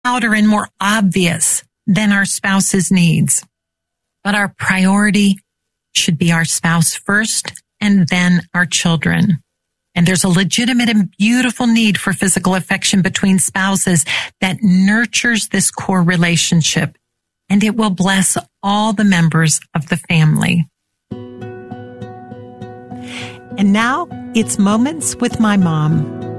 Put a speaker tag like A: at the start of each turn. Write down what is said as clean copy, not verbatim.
A: louder and more obvious than our spouse's needs. But our priority should be our spouse first and then our children. And there's a legitimate and beautiful need for physical affection between spouses that nurtures this core relationship, and it will bless all the members of the family. And now it's Moments with My Mom.